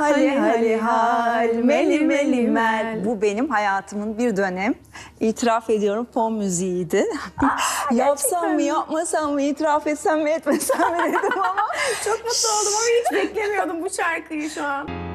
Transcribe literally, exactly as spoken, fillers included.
Hali hali hal, meli meli mel. Bu benim hayatımın bir dönem, itiraf ediyorum, fon müziğiydi. Yapsam mı yapmasam mı, itiraf etsem mi etmesem mi dedim ama Çok mutlu oldum ama hiç beklemiyordum bu şarkıyı şu an.